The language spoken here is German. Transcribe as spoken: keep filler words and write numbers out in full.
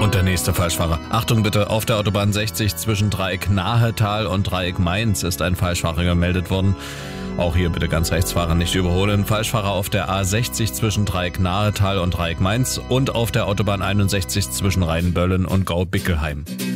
Und der nächste Falschfahrer. Achtung bitte, auf der Autobahn sechzig zwischen Dreieck Nahetal und Dreieck Mainz ist ein Falschfahrer gemeldet worden. Auch hier bitte ganz rechts fahren, nicht überholen. Falschfahrer auf der A sechzig zwischen Dreieck Nahetal und Dreieck Mainz und auf der Autobahn einundsechzig zwischen Rheinböllen und Gaubickelheim.